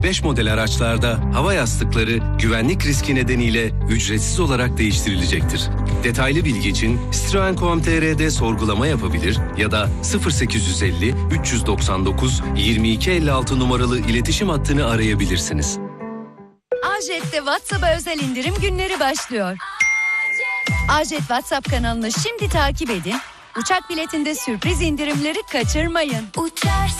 5 model araçlarda hava yastıkları güvenlik riski nedeniyle ücretsiz olarak değiştirilecektir. Detaylı bilgi için Citroen.com.tr'de sorgulama yapabilir ya da 0850 399 2256 numaralı iletişim hattını arayabilirsiniz. AJet'te WhatsApp'a özel indirim günleri başlıyor. AJet WhatsApp kanalını şimdi takip edin. Uçak biletinde sürpriz indirimleri kaçırmayın. Uçarsın.